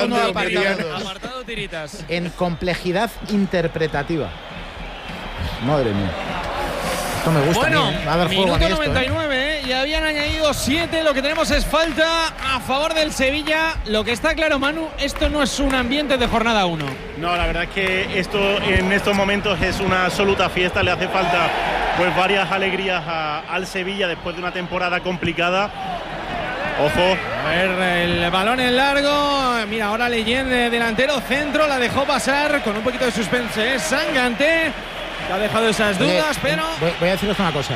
uno apartado tiritas. En complejidad interpretativa. Madre mía. Esto me gusta. Bueno, va a dar juego minuto a mí 99, y habían añadido 7. Lo que tenemos es falta a favor del Sevilla. Lo que está claro, Manu, esto no es un ambiente de jornada 1. No, la verdad es que esto en estos momentos es una absoluta fiesta. Le hace falta pues varias alegrías al Sevilla después de una temporada complicada. Ojo. A ver, el balón en largo. Mira, ahora Leyen, delantero centro, la dejó pasar con un poquito de suspense. Sangante que ha dejado esas dudas, pero voy a deciros una cosa.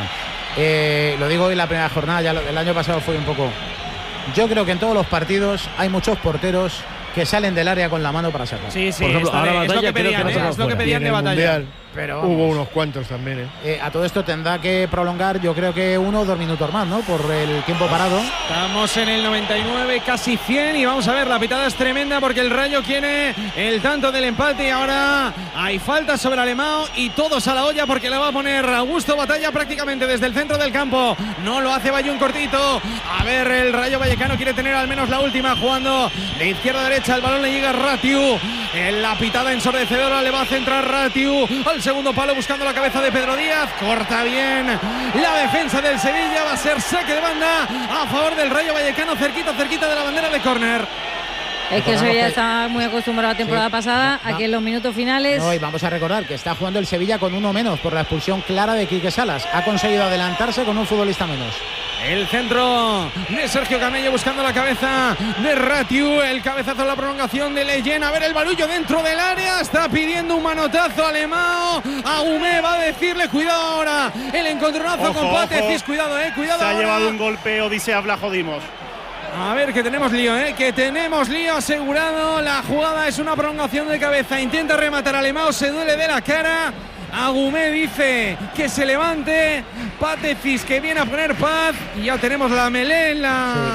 Lo digo hoy en la primera jornada, ya el año pasado fue un poco. Yo creo que en todos los partidos hay muchos porteros que salen del área con la mano para sacar. Sí, sí, por ejemplo, ahora es lo que pedían, es lo que pedían de batalla. Pero hubo unos cuantos también, a todo esto tendrá que prolongar, yo creo que 1 o 2 minutos más, ¿no? Por el tiempo parado. Estamos en el 99, casi 100, y vamos a ver, la pitada es tremenda porque el Rayo quiere el tanto del empate y ahora hay falta sobre Alemão y todos a la olla porque le va a poner Augusto Batalla prácticamente desde el centro del campo. No lo hace Bayún cortito. A ver, el Rayo Vallecano quiere tener al menos la última jugando de izquierda a derecha. El balón le llega a Ratiu. En la pitada ensordecedora le va a centrar Ratiu al segundo palo buscando la cabeza de Pedro Díaz. Corta bien la defensa del Sevilla. Va a ser saque de banda a favor del Rayo Vallecano, cerquita de la bandera de córner. Es que el Sevilla está muy acostumbrado a la temporada pasada, aquí en los minutos finales. No, y vamos a recordar que está jugando el Sevilla con uno menos por la expulsión clara de Quique Salas. Ha conseguido adelantarse con un futbolista menos. El centro de Sergio Camello buscando la cabeza de Ratiu. El cabezazo en la prolongación de Leyen. A ver el barullo dentro del área. Está pidiendo un manotazo Alemão. Agumé va a decirle cuidado ahora. El encontronazo con Patecis. Cuidado, cuidado. Se ha ahora. llevado un golpe Odisea Vlahodimos. A ver, que tenemos lío, que tenemos lío asegurado. La jugada es una prolongación de cabeza. Intenta rematar Alemão, se duele de la cara. Agumé dice que se levante. Patecis que viene a poner paz. Y ya tenemos la melé en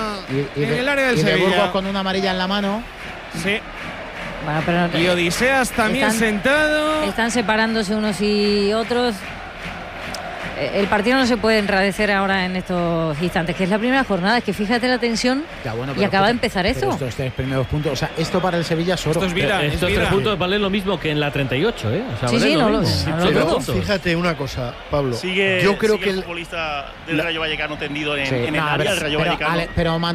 el área del Sevilla. Burgos con una amarilla en la mano. Sí. Bueno, pero y Odiseas también sentado. Están separándose unos y otros. El partido no se puede enrarecer ahora en estos instantes, que es la primera jornada. Es que fíjate la tensión y acaba de empezar esto. Estos 3 primeros puntos, o sea, esto para el Sevilla es oro. Esto es vida. Estos 3 puntos valen lo mismo que en la 38, ¿eh? O sea, sí, pero fíjate una cosa, Pablo. Yo creo que el futbolista del Rayo Vallecano tendido en el área del Rayo Vallecano. Pero Manu,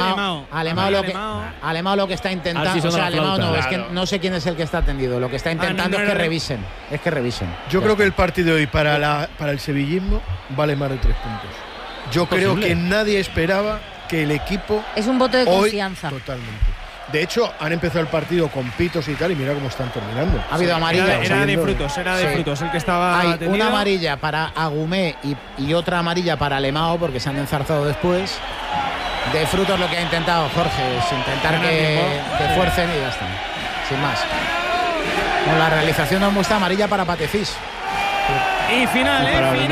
Alemão lo que está intentando, o sea, Alemão no, es que no sé quién es el que está tendido. Lo que está intentando es que revisen. Yo creo que el partido de hoy para el Sevilla vale más de 3 puntos. Yo creo que nadie esperaba que el equipo es un voto de confianza. Totalmente. De hecho, han empezado el partido con pitos y tal, y mira cómo están terminando. Ha habido amarilla. Era de frutos el que estaba. Hay atendido. una amarilla para Agumé y otra amarilla para Alemão, porque se han enzarzado después. De frutos lo que ha intentado Jorge es intentar que fuercen y ya está. Sin más. Con la realización nos muestra amarilla para Patecis. Y final.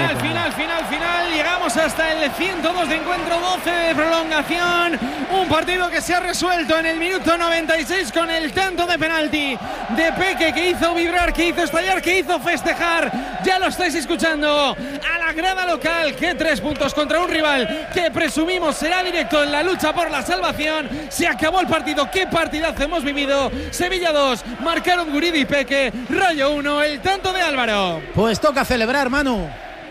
Llegamos hasta el 102 de encuentro, 12 de prolongación. Un partido que se ha resuelto en el minuto 96 con el tanto de penalti de Peque, que hizo vibrar, que hizo estallar, que hizo festejar. Ya lo estáis escuchando a la grada local. Que 3 puntos contra un rival que presumimos será directo en la lucha por la salvación. Se acabó el partido. Qué partidazo hemos vivido. Sevilla 2, marcaron Guridi y Peque. Rayo 1, el tanto de Álvaro. Pues toca celebrar, Manu.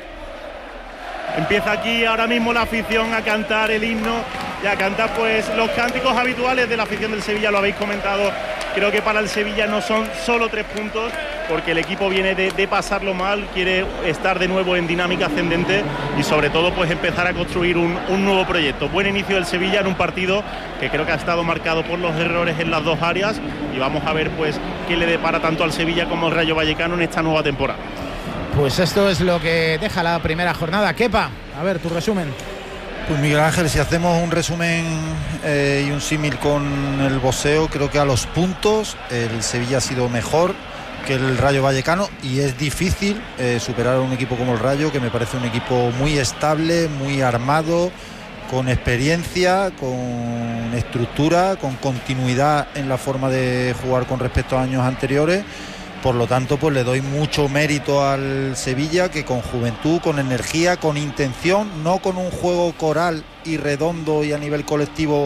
Empieza aquí ahora mismo la afición a cantar el himno y a cantar pues los cánticos habituales de la afición del Sevilla. Lo habéis comentado. Creo que para el Sevilla no son solo 3 puntos, porque el equipo viene de pasarlo mal, quiere estar de nuevo en dinámica ascendente y sobre todo pues empezar a construir un nuevo proyecto. Buen inicio del Sevilla en un partido que creo que ha estado marcado por los errores en las 2 áreas, y vamos a ver pues qué le depara tanto al Sevilla como al Rayo Vallecano en esta nueva temporada. Pues esto es lo que deja la primera jornada. Kepa, a ver, tu resumen. Pues Miguel Ángel, si hacemos un resumen y un símil con el boxeo, creo que a los puntos el Sevilla ha sido mejor que el Rayo Vallecano, y es difícil superar a un equipo como el Rayo, que me parece un equipo muy estable, muy armado, con experiencia, con estructura, con continuidad en la forma de jugar con respecto a años anteriores. Por lo tanto, pues le doy mucho mérito al Sevilla, que con juventud, con energía, con intención, no con un juego coral y redondo y a nivel colectivo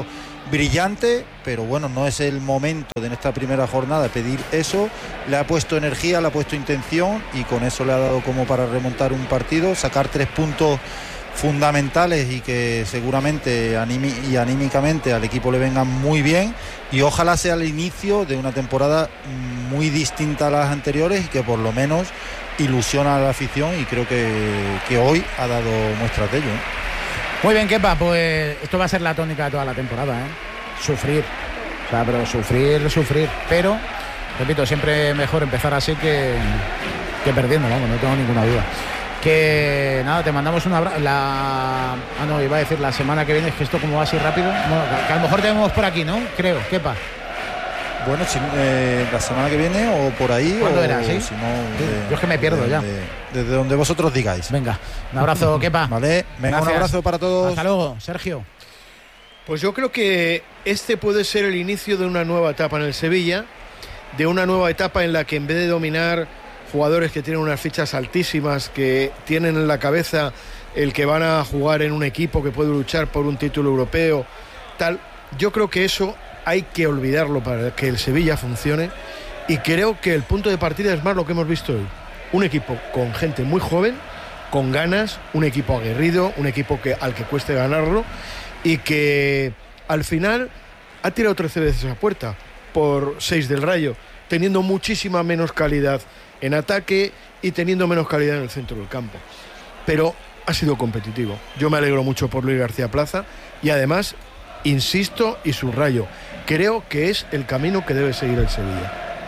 brillante, pero bueno, no es el momento de en esta primera jornada pedir eso. Le ha puesto energía, le ha puesto intención y con eso le ha dado como para remontar un partido, sacar 3 puntos fundamentales y que seguramente anímicamente al equipo le vengan muy bien, y ojalá sea el inicio de una temporada muy distinta a las anteriores y que por lo menos ilusiona a la afición, y creo que hoy ha dado muestras de ello, ¿eh? Muy bien, Kepa, pues esto va a ser la tónica de toda la temporada, ¿eh? Sufrir, o sea, pero sufrir, pero repito, siempre mejor empezar así que perdiendo, vamos, no tengo ninguna duda. Que nada, te mandamos un abrazo. No, iba a decir la semana que viene, es que esto como va así rápido. Bueno, que a lo mejor tenemos por aquí, ¿no? Creo, Kepa. Bueno, la semana que viene o por ahí. ¿Cuándo era? ¿Sí? Si no, yo es que me pierdo ya. Desde donde vosotros digáis. Venga, un abrazo, Kepa. Vale, venga, gracias. Un abrazo para todos. Hasta luego, Sergio. Pues yo creo que este puede ser el inicio de una nueva etapa en el Sevilla, de una nueva etapa en la que en vez de dominar jugadores que tienen unas fichas altísimas, que tienen en la cabeza el que van a jugar en un equipo que puede luchar por un título europeo, tal, yo creo que eso hay que olvidarlo para que el Sevilla funcione, y creo que el punto de partida es más lo que hemos visto hoy. Un equipo con gente muy joven, con ganas, un equipo aguerrido, un equipo al que cueste ganarlo, y que al final ha tirado 13 veces a puerta por 6 del Rayo, teniendo muchísima menos calidad en ataque y teniendo menos calidad en el centro del campo. Pero ha sido competitivo. Yo me alegro mucho por Luis García Plaza, y además, insisto y subrayo, creo que es el camino que debe seguir el Sevilla.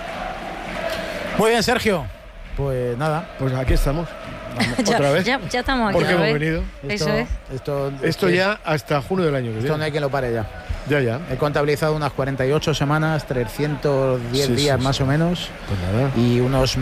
Muy bien, Sergio. Pues nada. Pues aquí estamos. ¿Otra vez? Ya estamos aquí. ¿Por qué hemos venido? Eso es. Esto ya hasta junio del año que viene. Esto no hay que lo pare ya. Ya. He contabilizado unas 48 semanas, 310 días más o menos. Pues nada. Y unos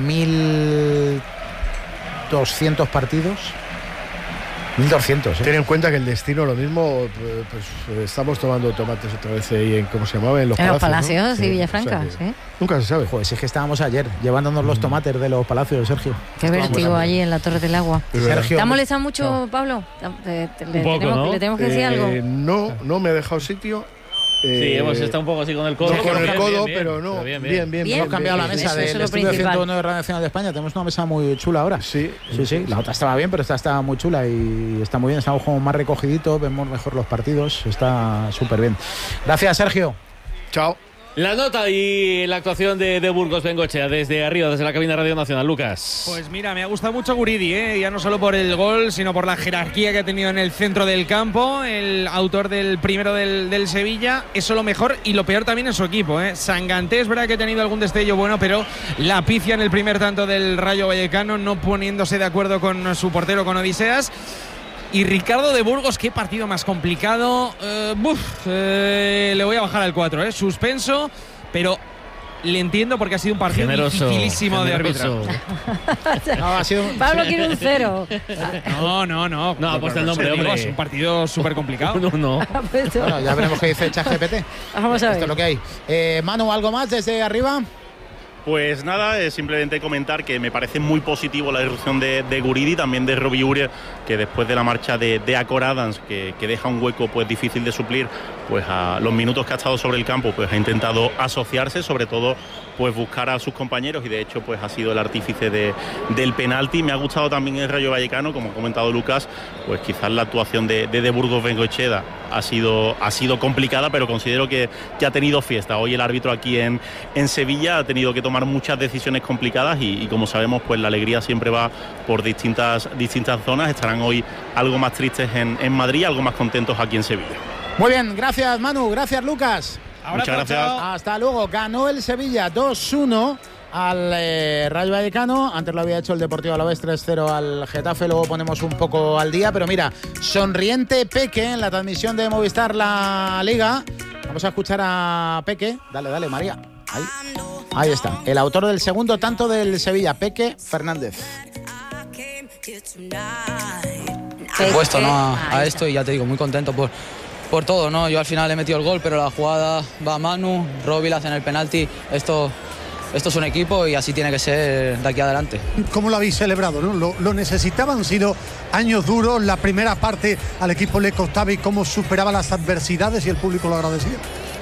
1.200 partidos. 1.200, ¿eh? Ten en cuenta que el destino lo mismo, pues estamos tomando tomates otra vez ahí en, ¿cómo se llamaba? En los Palacios, ¿no? Sí, Villafranca, o sea ¿sí? Nunca se sabe. Joder, si es que estábamos ayer llevándonos los tomates de los Palacios, Sergio. Qué vértigo allí en la Torre del Agua. Sergio, ¿te ha molestado mucho, Pablo? ¿Le tenemos que decir algo? No me ha dejado sitio. Sí, hemos estado un poco así con el codo. No con el codo, bien, pero no. Bien. Hemos cambiado la mesa del estudio 101 de Radio Nacional de España. Tenemos una mesa muy chula ahora. Sí. La otra estaba bien, pero esta está muy chula y está muy bien. Estamos como más recogiditos, vemos mejor los partidos. Está súper bien. Gracias, Sergio. Chao. La nota y la actuación de Burgos Bengoechea desde arriba, desde la cabina Radio Nacional. Lucas. Pues mira, me ha gustado mucho Guridi, ya no solo por el gol, sino por la jerarquía que ha tenido en el centro del campo, el autor del primero del Sevilla. Eso lo mejor y lo peor también en su equipo. Sanganté es verdad que ha tenido algún destello bueno, pero la pifia en el primer tanto del Rayo Vallecano, no poniéndose de acuerdo con su portero, con Odiseas. Y Ricardo de Burgos, qué partido más complicado. Le voy a bajar al 4, suspenso, pero le entiendo porque ha sido un partido dificilísimo de arbitrar. Pablo quiere un 0. No. No, pues el nombre, hombre. Es un partido súper complicado. No. Bueno, ya veremos qué dice ChatGPT. Vamos a ver. Esto es lo que hay. Manu, ¿algo más desde arriba? Pues nada, simplemente comentar que me parece muy positivo la irrupción de Guridi, también de Robbie Uriel, que después de la marcha de Acor Adams, que deja un hueco pues difícil de suplir, pues a los minutos que ha estado sobre el campo, pues ha intentado asociarse, sobre todo pues buscar a sus compañeros, y de hecho pues ha sido el artífice del penalti. Me ha gustado también el Rayo Vallecano, como ha comentado Lucas, pues quizás la actuación de Burgos Bengoechea ha sido complicada, pero considero que ha tenido fiesta. Hoy el árbitro aquí en Sevilla ha tenido que tomar muchas decisiones complicadas y como sabemos pues la alegría siempre va por distintas zonas. Estarán hoy algo más tristes en Madrid, algo más contentos aquí en Sevilla. Muy bien, gracias Manu, gracias Lucas. Muchas gracias. Hasta luego. Ganó el Sevilla 2-1 al Rayo Vallecano. Antes lo había hecho el Deportivo Alavés 3-0 al Getafe. Luego ponemos un poco al día. Pero mira, sonriente Peque en la transmisión de Movistar La Liga. Vamos a escuchar a Peque. Dale, María. Ahí está. El autor del segundo tanto del Sevilla, Peque Fernández. He puesto a esto y ya te digo, muy contento por todo, ¿no? Yo al final he metido el gol, pero la jugada va a Manu, Robbie le hacen el penalti. Esto esto es un equipo y así tiene que ser de aquí adelante. ¿Cómo lo habéis celebrado, no? Lo necesitaban, han sido años duros, la primera parte al equipo le costaba y cómo superaba las adversidades y el público lo agradecía.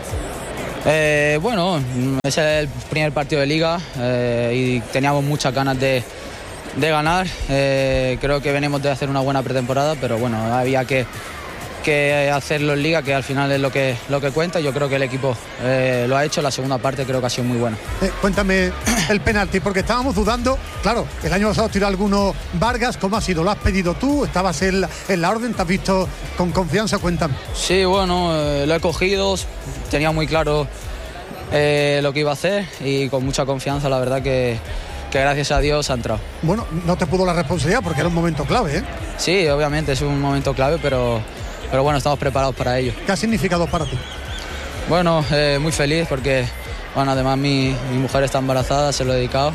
Bueno, es el primer partido de liga y teníamos muchas ganas de ganar. Creo que venimos de hacer una buena pretemporada, pero bueno, había que hacerlo en liga, que al final es lo que cuenta. Yo creo que el equipo lo ha hecho. La segunda parte creo que ha sido muy buena. Cuéntame el penalti, porque estábamos dudando. Claro, el año pasado tiró alguno Vargas. ¿Cómo ha sido? ¿Lo has pedido tú? ¿Estabas en la orden? ¿Te has visto con confianza? Cuéntame. Sí, bueno, lo he cogido. Tenía muy claro lo que iba a hacer y con mucha confianza, la verdad que gracias a Dios ha entrado. Bueno, no te pudo la responsabilidad porque era un momento clave, ¿eh? Sí, obviamente es un momento clave, pero bueno, estamos preparados para ello. ¿Qué ha significado para ti? Bueno, muy feliz porque, bueno, además mi mujer está embarazada, se lo he dedicado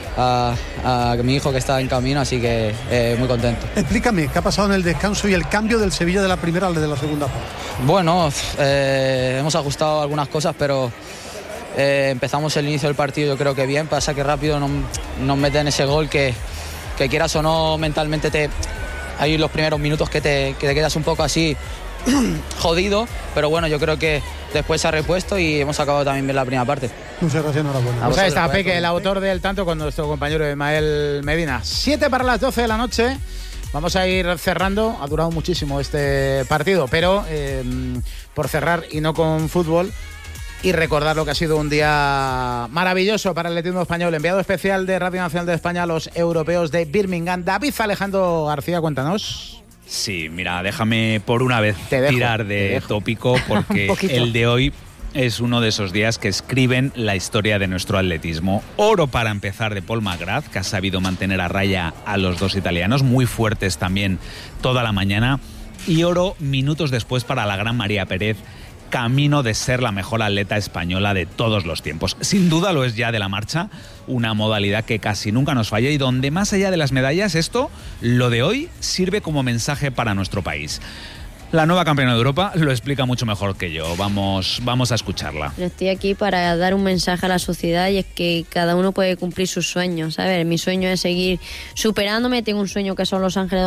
a mi hijo que está en camino, así que muy contento. Explícame, ¿qué ha pasado en el descanso y el cambio del Sevilla de la primera al de la segunda parte? Bueno, hemos ajustado algunas cosas, pero empezamos el inicio del partido yo creo que bien. Pasa que rápido nos meten ese gol que quieras o no, mentalmente hay los primeros minutos que te quedas un poco así jodido, pero bueno, yo creo que después se ha repuesto y hemos acabado también bien la primera parte. Muchas gracias, enhorabuena. Pues ahí está Peque, el autor del tanto, con nuestro compañero Ismael Medina. 7 para las 12 de la noche. Vamos a ir cerrando. Ha durado muchísimo este partido, pero por cerrar y no con fútbol, y recordar lo que ha sido un día maravilloso para el atletismo español. Enviado especial de Radio Nacional de España a los europeos de Birmingham, David Alejandro García, cuéntanos. Sí, mira, déjame por una vez tirar de tópico, porque el de hoy es uno de esos días que escriben la historia de nuestro atletismo. Oro para empezar de Paul McGrath, que ha sabido mantener a raya a los dos italianos, muy fuertes también toda la mañana. Y oro minutos después para la gran María Pérez, camino de ser la mejor atleta española de todos los tiempos. Sin duda lo es ya de la marcha, una modalidad que casi nunca nos falla y donde, más allá de las medallas, lo de hoy, sirve como mensaje para nuestro país. La nueva campeona de Europa lo explica mucho mejor que yo. Vamos a escucharla. Estoy aquí para dar un mensaje a la sociedad, y es que cada uno puede cumplir sus sueños. A ver, mi sueño es seguir superándome. Tengo un sueño que son Los Ángeles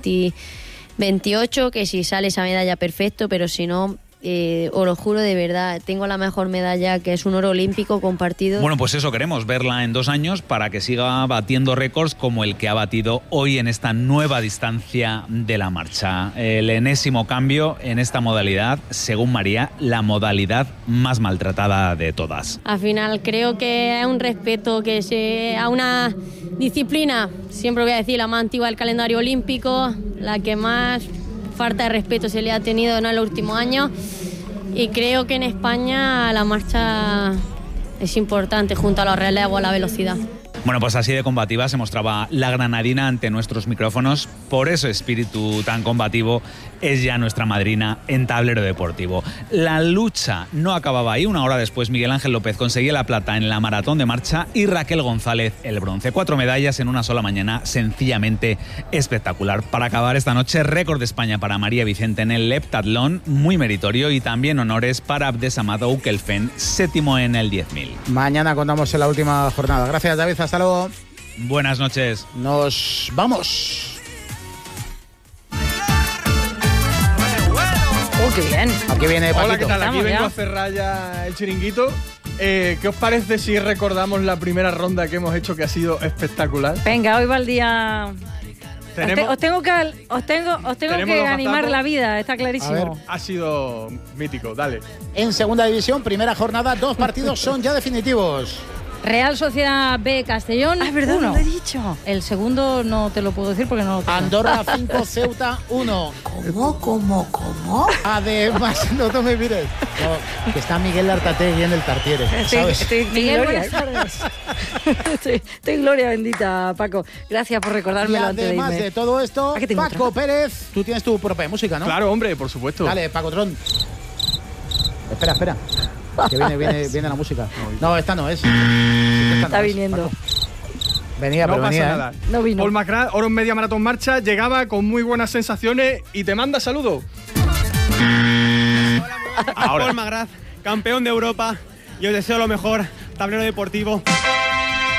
2028, que si sale esa medalla, perfecto, pero si no, os lo juro de verdad, tengo la mejor medalla, que es un oro olímpico compartido. Bueno, pues eso queremos, verla en 2 años para que siga batiendo récords como el que ha batido hoy en esta nueva distancia de la marcha. El enésimo cambio en esta modalidad, según María, la modalidad más maltratada de todas. Al final creo que es un respeto que a una disciplina, siempre voy a decir, la más antigua del calendario olímpico, la que más falta de respeto se le ha tenido en los últimos años, y creo que en España la marcha es importante junto a los relevos o a la velocidad. Bueno, pues así de combativa se mostraba la granadina ante nuestros micrófonos. Por ese espíritu tan combativo es ya nuestra madrina en tablero deportivo. La lucha no acababa ahí. 1 hora después, Miguel Ángel López conseguía la plata en la maratón de marcha y Raquel González el bronce. 4 medallas en una sola mañana, sencillamente espectacular. Para acabar esta noche, récord de España para María Vicente en el heptatlón, muy meritorio, y también honores para Abdesamad Oukelfen, 7º en el 10.000. Mañana contamos en la última jornada. Gracias, David. Hasta luego. Buenas noches. Nos vamos. ¡Qué bien! Aquí viene Paquito. Hola, ¿qué tal? Aquí vengo ya a cerrar ya el chiringuito. ¿Qué os parece si recordamos la primera ronda que hemos hecho, que ha sido espectacular? Venga, hoy va el día. Os tengo que animar la vida, está clarísimo. Ha sido mítico, dale. En segunda división, primera jornada, 2 partidos son ya definitivos. Real Sociedad B, Castellón. Es verdad, 1. no lo he dicho. El segundo no te lo puedo decir porque no lo tengo. Andorra 5, Ceuta 1. ¿Cómo? Además, no me mires. No, que está Miguel Artategui en el Tartiere, ¿sabes? Estoy buenas tardes. estoy en gloria bendita, Paco. Gracias por recordármelo antes de irme. Además de todo esto, Paco Pérez, tú tienes tu propia música, ¿no? Claro, hombre, por supuesto. Dale, Paco Tron. Espera. Que viene la música. No, esta no es. Está viniendo. Venía, pero no venía. Pasa nada. No vino. Paul McGrath, oro en media maratón marcha, llegaba con muy buenas sensaciones y te manda saludos. Paul McGrath, campeón de Europa, y os deseo lo mejor, tablero deportivo.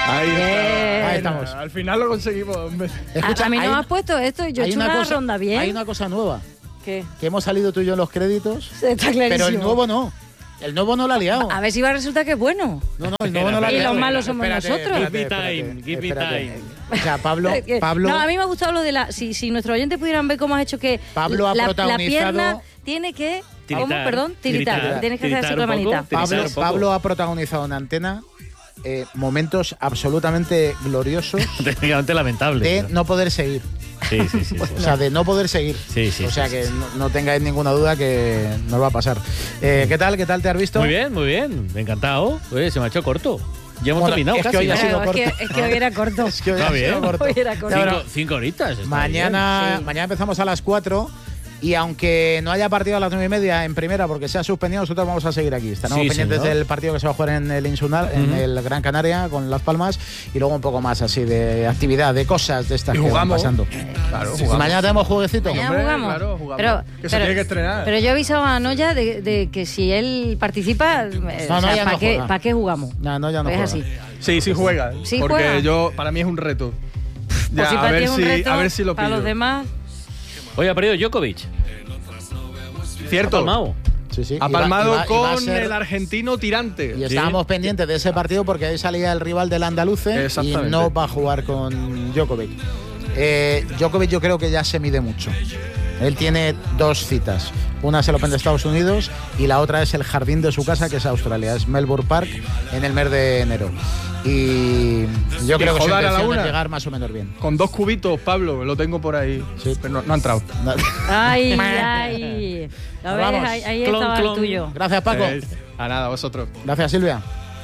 Ahí estamos. Al final lo conseguimos. Escucha, a mí no me has puesto esto, yo he hecho una ronda bien. Hay una cosa nueva. ¿Qué? Que hemos salido tú y yo en los créditos. Está clarísimo. Pero el nuevo no. El nuevo no lo ha liado. A ver si va a resultar que es bueno. No, el nuevo no lo ha liado. Y los malos somos nosotros. Give me time. O sea, Pablo. No, a mí me ha gustado lo de la. Si nuestros oyentes pudieran ver cómo has hecho que Pablo ha protagonizado. La pierna tiene que. ¿Cómo? Perdón, tiritar. Tienes que hacer así con la manita. Pablo ha protagonizado en Antena momentos absolutamente gloriosos. Técnicamente lamentables. De no poder seguir. Sí. O sea, de no poder seguir. O sea, que no tengáis ninguna duda que nos va a pasar. ¿Qué tal te has visto? Muy bien. Encantado. Oye, se me ha hecho corto. Ya hemos terminado casi. Que hoy ha sido corto. Es que hoy era corto. Es que hoy ha sido corto. Hoy era corto. 5 horitas. Mañana empezamos a las 4. Y aunque no haya partido a las 9:30 en primera porque se ha suspendido, nosotros vamos a seguir aquí. Estaremos pendientes del partido que se va a jugar en el Insunar, en el Gran Canaria, con Las Palmas, y luego un poco más así de actividad, de cosas de estas que van pasando. Claro, mañana tenemos jueguecito. Mañana jugamos. Claro, jugamos. Que se tiene que estrenar. Pero yo he avisado a Noya de que si él participa, ¿para qué jugamos? No, ya no es juega. así. Sí juega. Sí porque juega. para mí es un reto. Pues a ver si lo pillo. Para los demás. Oye, ha perdido Djokovic. Cierto. Ha palmado. Sí. Ha palmado con ser... el argentino Tirante. Y estábamos pendientes de ese partido porque ahí salía el rival del andaluce y no va a jugar con Djokovic. Djokovic yo creo que ya se mide mucho. Él tiene 2 citas. Una es el Open de Estados Unidos y la otra es el jardín de su casa, que es Australia. Es Melbourne Park en el mes de enero. Y yo creo que su intención es llegar más o menos bien. Con 2 cubitos, Pablo, lo tengo por ahí. Sí. Pero no ha entrado. Ay. ¿Lo ves? Ahí estaba el tuyo. Gracias, Paco. A nada, vosotros. Gracias, Silvia.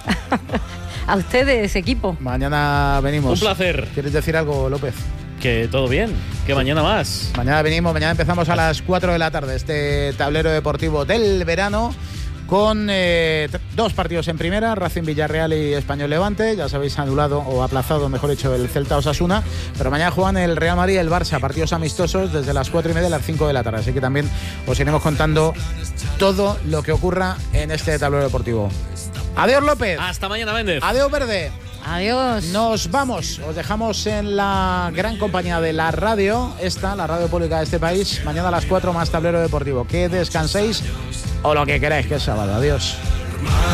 A ustedes, equipo. Mañana venimos. Un placer. ¿Quieres decir algo, López? Que todo bien, que mañana más. Mañana empezamos a las 4 de la tarde este tablero deportivo del verano con 2 partidos en primera, Racing Villarreal y Español Levante. Ya sabéis, anulado o aplazado, mejor dicho, el Celta Osasuna, pero mañana juegan el Real Madrid y el Barça, partidos amistosos desde las 4:30 a las 5 de la tarde, así que también os iremos contando todo lo que ocurra en este tablero deportivo. Adiós, López. Hasta mañana, Méndez. Adiós, Verde. Adiós. Nos vamos. Os dejamos en la gran compañía de la radio, la radio pública de este país. Mañana a las 4 más tablero deportivo. Que descanséis o lo que queráis, que es sábado. Adiós.